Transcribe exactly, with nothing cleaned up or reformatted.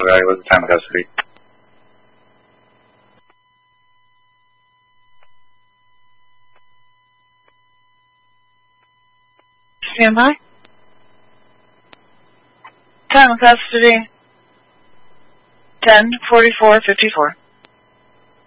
Valley. What's the time of custody? Stand by. Time of custody, ten forty-four fifty-four.